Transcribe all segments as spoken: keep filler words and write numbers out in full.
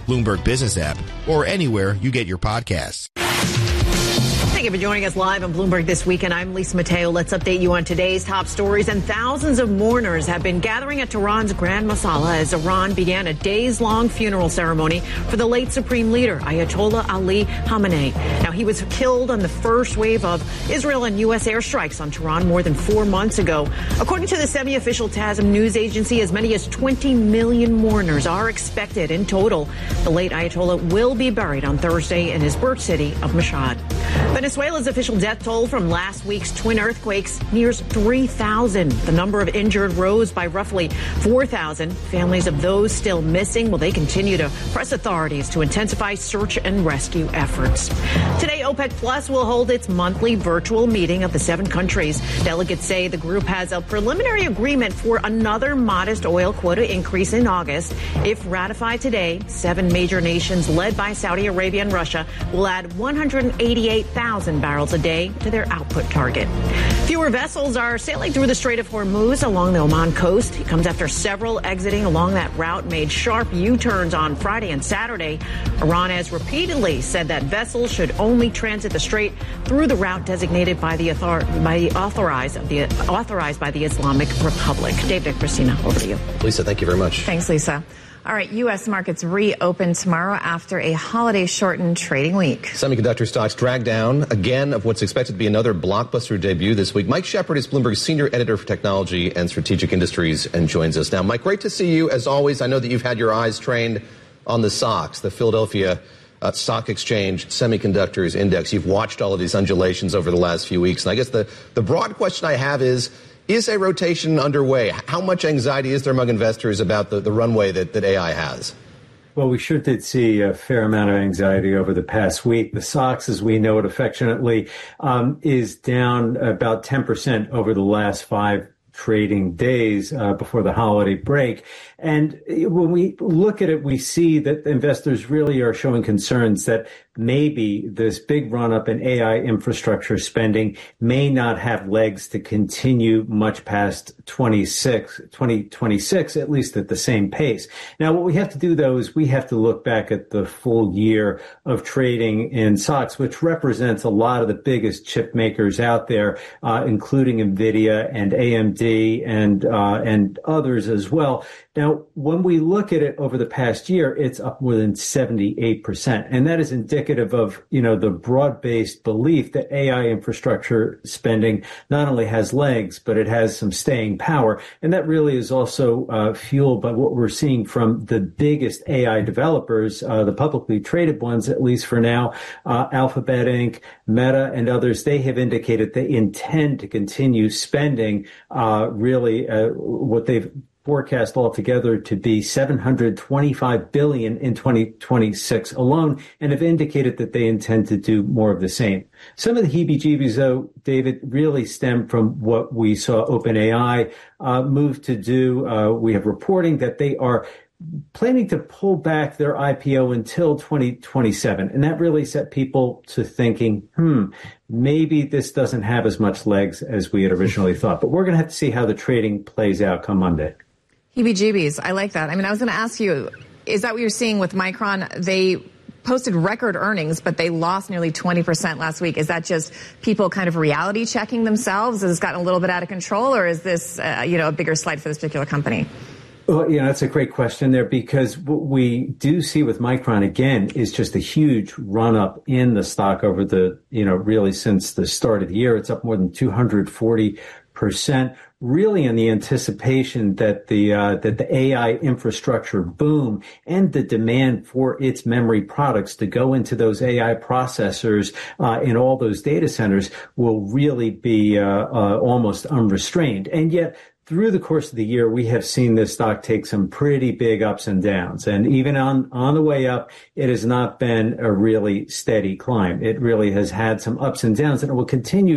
Bloomberg Business app, or anywhere you get your podcasts. Thank you for joining us live on Bloomberg This Weekend. I'm Lisa Mateo. Let's update you on today's top stories. And thousands of mourners have been gathering at Tehran's Grand Masala as Iran began a days-long funeral ceremony for the late supreme leader, Ayatollah Ali Khamenei. Now, he was killed on the first wave of Israel and U S airstrikes on Tehran more than four months ago. According to the semi-official Tasnim news agency, as many as twenty million mourners are expected in total. The late Ayatollah will be buried on Thursday in his birth city of Mashhad. Venezuela's official death toll from last week's twin earthquakes nears three thousand. The number of injured rose by roughly four thousand. Families of those still missing, well, they continue to press authorities to intensify search and rescue efforts. Today, OPEC Plus will hold its monthly virtual meeting of the seven countries. Delegates say the group has a preliminary agreement for another modest oil quota increase in August. If ratified today, seven major nations led by Saudi Arabia and Russia will add one hundred eighty-eight thousand barrels a day to their output target. Fewer vessels are sailing through the Strait of Hormuz along the Oman coast. It comes after several exiting along that route made sharp U-turns on Friday and Saturday. Iran has repeatedly said that vessels should only transit the strait through the route designated by the, author- by the authorized of the authorized by the Islamic Republic. David and Christina, over to you. Lisa, thank you very much. Thanks, Lisa. All right, U S markets reopen tomorrow after a holiday-shortened trading week. Semiconductor stocks drag down again of what's expected to be another blockbuster debut this week. Mike Shepard is Bloomberg's senior editor for technology and strategic industries and joins us now. Mike, great to see you. As always, I know that you've had your eyes trained on the S O X, the Philadelphia uh, Stock Exchange Semiconductors Index. You've watched all of these undulations over the last few weeks. And I guess the, the broad question I have is, Is a rotation underway? How much anxiety is there among investors about the, the runway that, that A I has? Well, we sure did see a fair amount of anxiety over the past week. The S O X, as we know it affectionately, um, is down about ten percent over the last five trading days uh, before the holiday break. And when we look at it, we see that investors really are showing concerns that maybe this big run up in A I infrastructure spending may not have legs to continue much past twenty-six, twenty twenty-six, at least at the same pace. Now, what we have to do, though, is we have to look back at the full year of trading in S O X, which represents a lot of the biggest chip makers out there, uh, including NVIDIA and A M D and, uh, and others as well. Now, when we look at it over the past year, it's up more than seventy-eight percent. And that is indicative of, you know, the broad-based belief that A I infrastructure spending not only has legs, but it has some staying power. And that really is also uh, fueled by what we're seeing from the biggest A I developers, uh, the publicly traded ones, at least for now, uh, Alphabet Incorporated, Meta, and others. They have indicated they intend to continue spending uh, really uh, what they've forecast altogether to be seven hundred twenty-five billion dollars in twenty twenty-six alone, and have indicated that they intend to do more of the same. Some of the heebie-jeebies, though, David, really stem from what we saw OpenAI uh, move to do. Uh, we have reporting that they are planning to pull back their I P O until twenty twenty-seven. And that really set people to thinking, hmm, maybe this doesn't have as much legs as we had originally thought. But we're going to have to see how the trading plays out come Monday. Heebie-jeebies. I like that. I mean, I was going to ask you, is that what you're seeing with Micron? They posted record earnings, but they lost nearly twenty percent last week. Is that just people kind of reality checking themselves? Has it gotten a little bit out of control, or is this, uh, you know, a bigger slide for this particular company? Well, you know, that's a great question there, because what we do see with Micron, again, is just a huge run up in the stock over the, you know, really since the start of the year. It's up more than two hundred forty percent, really in the anticipation that the uh, that the A I infrastructure boom and the demand for its memory products to go into those A I processors uh, in all those data centers will really be uh, uh, almost unrestrained. And yet, through the course of the year, we have seen this stock take some pretty big ups and downs. And even on, on the way up, it has not been a really steady climb. It really has had some ups and downs, and it will continue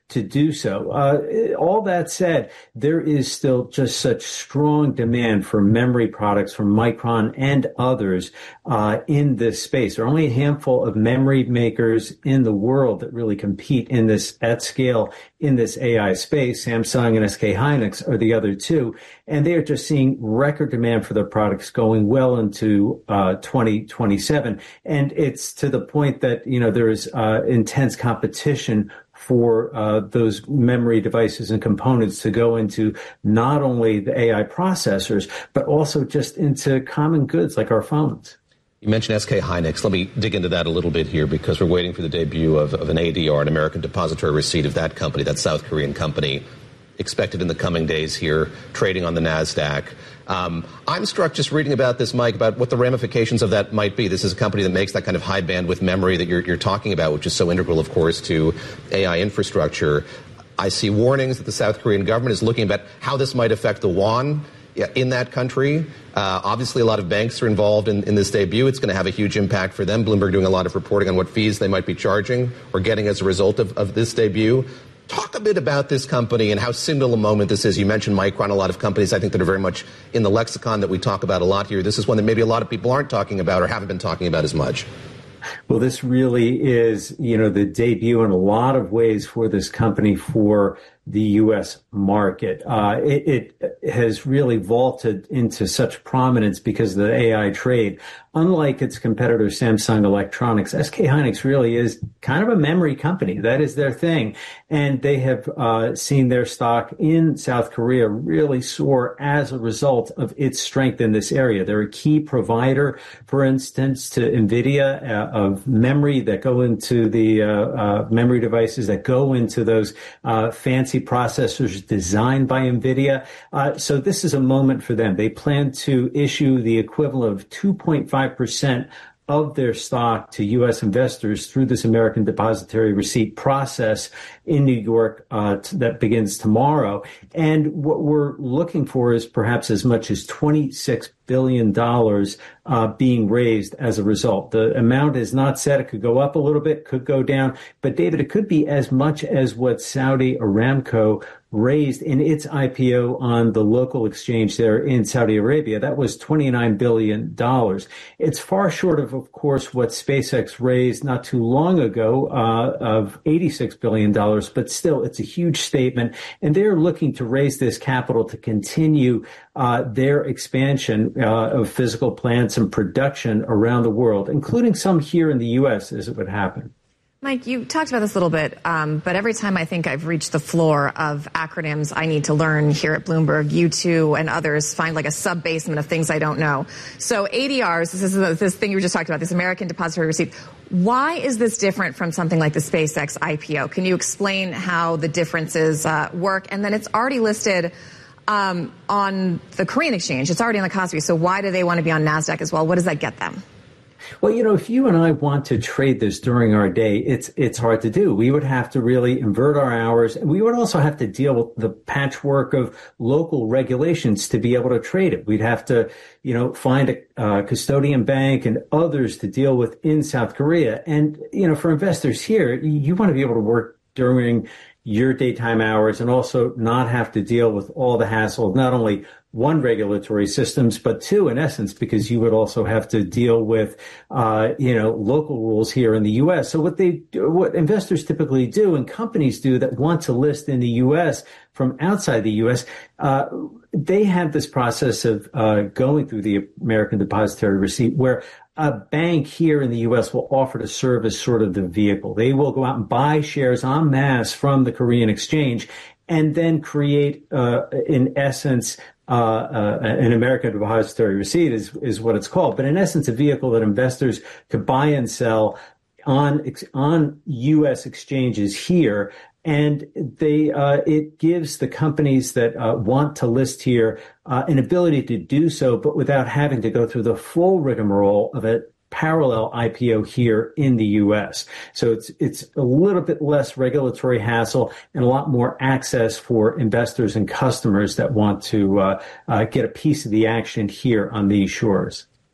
to do so. Uh, all that said, there is still just such strong demand for memory products from Micron and others uh, in this space. There are only a handful of memory makers in the world that really compete in this at scale in this A I space. Samsung and S K Hynix are the other two, and they are just seeing record demand for their products going well into uh, twenty twenty-seven. And it's to the point that, you know, there is uh, intense competition for uh, those memory devices and components to go into not only the A I processors, but also just into common goods like our phones. You mentioned S K Hynix. Let me dig into that a little bit here because we're waiting for the debut of, of an A D R, an American Depository Receipt of that company, that South Korean company, expected in the coming days here, trading on the NASDAQ. Um, I'm struck just reading about this, Mike, about what the ramifications of that might be. This is a company that makes that kind of high bandwidth memory that you're, you're talking about, which is so integral, of course, to A I infrastructure. I see warnings that the South Korean government is looking at how this might affect the won in that country. Uh, obviously, a lot of banks are involved in, in this debut. It's going to have a huge impact for them. Bloomberg doing a lot of reporting on what fees they might be charging or getting as a result of, of this debut. Talk a bit about this company and how singular a moment this is. You mentioned Micron, a lot of companies I think that are very much in the lexicon that we talk about a lot here. This is one that maybe a lot of people aren't talking about or haven't been talking about as much. Well, this really is, you know, the debut in a lot of ways for this company for the U S market. Uh, it, it has really vaulted into such prominence because of the A I trade. Unlike its competitor, Samsung Electronics, S K Hynix really is kind of a memory company. That is their thing. And they have uh, seen their stock in South Korea really soar as a result of its strength in this area. They're a key provider, for instance, to NVIDIA uh, of memory that go into the uh, uh, memory devices that go into those uh, fancy processors designed by NVIDIA. Uh, so this is a moment for them. They plan to issue the equivalent of two point five percent of their stock to U S investors through this American Depository Receipt process in New York uh, t- that begins tomorrow. And what we're looking for is perhaps as much as twenty-six billion dollars uh, being raised as a result. The amount is not set. It could go up a little bit, could go down. But, David, it could be as much as what Saudi Aramco raised in its I P O on the local exchange there in Saudi Arabia. That was twenty-nine billion dollars. It's far short of, of course, what SpaceX raised not too long ago uh, of eighty-six billion dollars, but still, it's a huge statement. And they're looking to raise this capital to continue uh, their expansion uh, of physical plants and production around the world, including some here in the U S as it would happen. Mike, you talked about this a little bit, um, but every time I think I've reached the floor of acronyms I need to learn here at Bloomberg, you two and others find like a sub-basement of things I don't know. So A D Rs, this is this thing you were just talking about, this American Depository Receipt. Why is this different from something like the SpaceX I P O? Can you explain how the differences uh, work? And then it's already listed um, on the Korean exchange. It's already on the Kospi. So why do they want to be on NASDAQ as well? What does that get them? Well, you know, if you and I want to trade this during our day, it's it's hard to do. We would have to really invert our hours, and we would also have to deal with the patchwork of local regulations to be able to trade it. We'd have to, you know, find a uh, custodian bank and others to deal with in South Korea. And, you know, for investors here, you want to be able to work during your daytime hours and also not have to deal with all the hassle of not only one, regulatory systems, but two, in essence, because you would also have to deal with, uh, you know, local rules here in the U S. So what they, what investors typically do and companies do that want to list in the U S from outside the U S, uh, they have this process of uh, going through the American Depository Receipt where a bank here in the U S will offer to serve as sort of the vehicle. They will go out and buy shares en masse from the Korean exchange and then create, uh, in essence, Uh, uh, an American Depository Receipt is, is what it's called. But in essence, a vehicle that investors could buy and sell on, on U S exchanges here. And they, uh, it gives the companies that uh, want to list here uh, an ability to do so, but without having to go through the full rigmarole of a parallel I P O here in the U S. So it's it's a little bit less regulatory hassle and a lot more access for investors and customers that want to uh, uh, get a piece of the action here on these shores.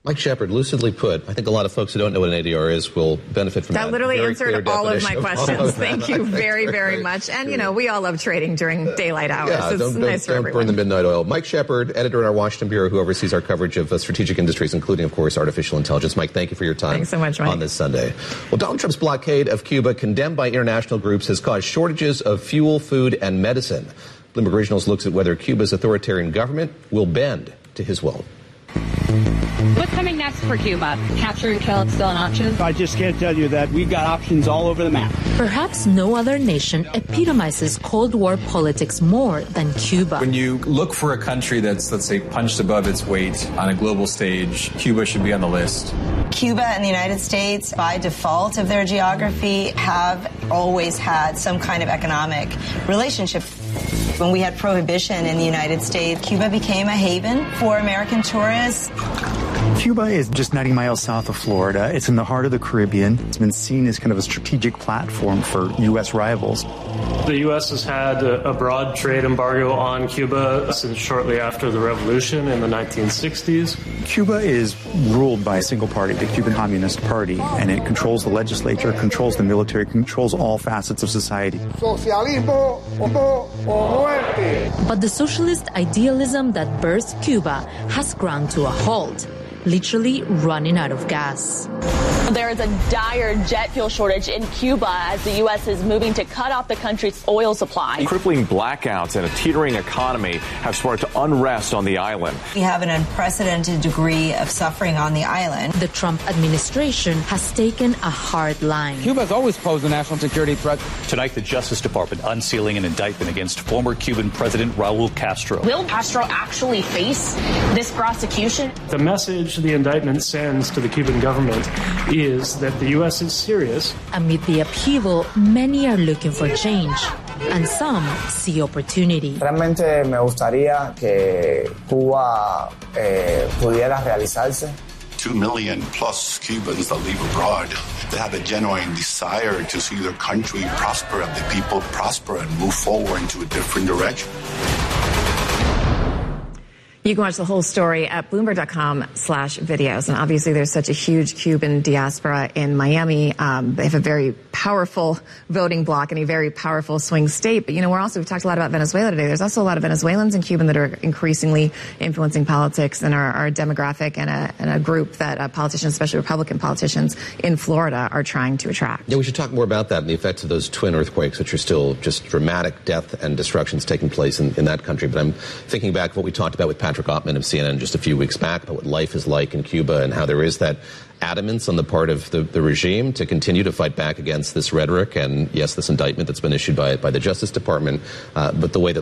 Mike Shepard, lucidly put, I think a lot of folks who don't know what an A D R is will benefit from that. That literally Very answered all of my questions. Of Thank you very, very much. And, you know, we all love trading during daylight hours. Yeah, it's don't, nice don't, for don't burn the midnight oil. Mike Shepard, editor in our Washington Bureau, who oversees our coverage of uh, strategic industries, including, of course, artificial intelligence. Mike, thank you for your time. Thanks so much, Mike. On this Sunday. Well, Donald Trump's blockade of Cuba, condemned by international groups, has caused shortages of fuel, food, and medicine. Bloomberg Regionals looks at whether Cuba's authoritarian government will bend to his will. What's coming next for Cuba? Capture and kill is still an option? I just can't tell you that. We've got options all over the map. Perhaps no other nation epitomizes Cold War politics more than Cuba. When you look for a country that's, let's say, punched above its weight on a global stage, Cuba should be on the list. Cuba and the United States, by default of their geography, have always had some kind of economic relationship. When we had prohibition in the United States, Cuba became a haven for American tourists. Cuba is just ninety miles south of Florida. It's in the heart of the Caribbean. It's been seen as kind of a strategic platform for U S rivals. The U S has had a broad trade embargo on Cuba since shortly after the revolution in the nineteen sixties. Cuba is ruled by a single party, the Cuban Communist Party, and it controls the legislature, controls the military, controls all facets of society. But the socialist idealism that birthed Cuba has ground to a halt, literally running out of gas. There is a dire jet fuel shortage in Cuba as the U S is moving to cut off the country's oil supply. Crippling blackouts and a teetering economy have sparked unrest on the island. We have an unprecedented degree of suffering on the island. The Trump administration has taken a hard line. Cuba has always posed a national security threat. Tonight, the Justice Department unsealing an indictment against former Cuban President Raul Castro. Will Castro actually face this prosecution? The message the indictment sends to the Cuban government is that the U S is serious. Amid the upheaval, many are looking for change, and some see opportunity. Realmente me gustaría que Cuba eh, pudiera realizarse. Two million plus Cubans that live abroad. They have a genuine desire to see their country prosper and the people prosper and move forward into a different direction. You can watch the whole story at Bloomberg.com slash videos. And obviously there's such a huge Cuban diaspora in Miami. Um, they have a very powerful voting bloc and a very powerful swing state. But, you know, we're also, we've talked a lot about Venezuela today. There's also a lot of Venezuelans in Cuba that are increasingly influencing politics and are, are a demographic and a, and a group that uh, politicians, especially Republican politicians in Florida, are trying to attract. Yeah, we should talk more about that and the effects of those twin earthquakes, which are still just dramatic death and destructions taking place in, in that country. But I'm thinking back to what we talked about with Patrick Ottman of C N N just a few weeks back about what life is like in Cuba and how there is that adamance on the part of the, the regime to continue to fight back against this rhetoric and, yes, this indictment that's been issued by by the Justice Department, uh, but the way that